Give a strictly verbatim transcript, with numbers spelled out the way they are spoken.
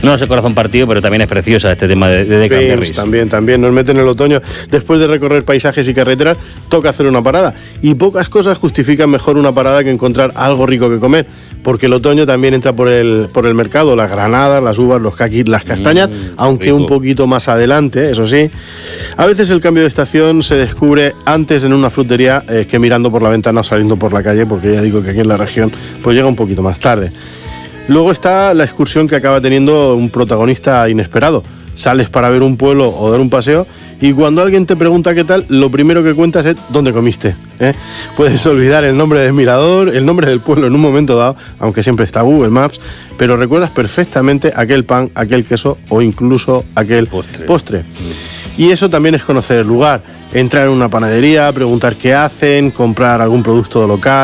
No sé corazón partido, pero también es preciosa este tema de, de Declan Ferris. También, también, nos meten en el otoño. Después de recorrer paisajes y carreteras, toca hacer una parada. Y pocas cosas justifican mejor una parada que encontrar algo rico que comer, porque el otoño también entra por el, por el mercado, las granadas, las uvas, los caquis, las castañas, mm, aunque rico. Un poquito más adelante, eso sí. A veces el cambio de estación se descubre antes en una frutería eh, que mirando por la ventana o saliendo por la calle, porque ya digo que aquí en la región pues llega un poquito más tarde. Luego está la excursión que acaba teniendo un protagonista inesperado. Sales para ver un pueblo o dar un paseo y cuando alguien te pregunta qué tal, lo primero que cuentas es dónde comiste, ¿eh? Puedes olvidar el nombre del mirador, el nombre del pueblo en un momento dado, aunque siempre está Google Maps, pero recuerdas perfectamente aquel pan, aquel queso o incluso aquel postre. postre. Mm. Y eso también es conocer el lugar, entrar en una panadería, preguntar qué hacen, comprar algún producto local.